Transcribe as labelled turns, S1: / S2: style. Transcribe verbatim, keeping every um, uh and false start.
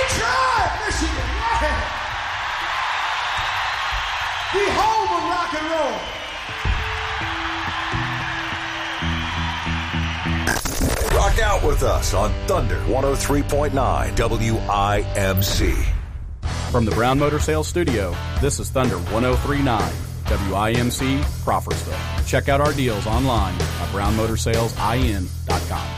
S1: Detroit, Michigan, yeah! The home of rock and roll.
S2: Rock out with us on Thunder one oh three point nine W I M C.
S3: From the Brown Motor Sales Studio, this is Thunder one oh three point nine W I M C, Crawfordsville. Check out our deals online at brown motor sales in dot com.